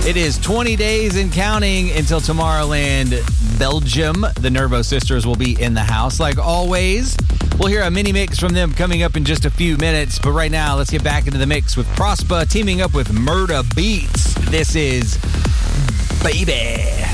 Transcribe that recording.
It is 20 days and counting until Tomorrowland, Belgium. The Nervo Sisters will be in the house like always. We'll hear a mini mix from them coming up in just a few minutes. But right now, let's get back into the mix with Prospa teaming up with Murda Beats. This is Baby.